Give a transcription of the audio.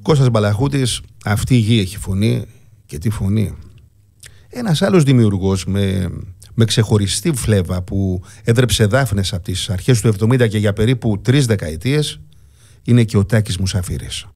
Κώστας Μπαλαχούτης, αυτή η γη έχει φωνή, και τι φωνή. Ένας άλλος δημιουργός με ξεχωριστή φλέβα που έδρεψε δάφνες από τις αρχές του 70 και για περίπου 3 δεκαετίες είναι και ο Τάκης Μουσαφίρης.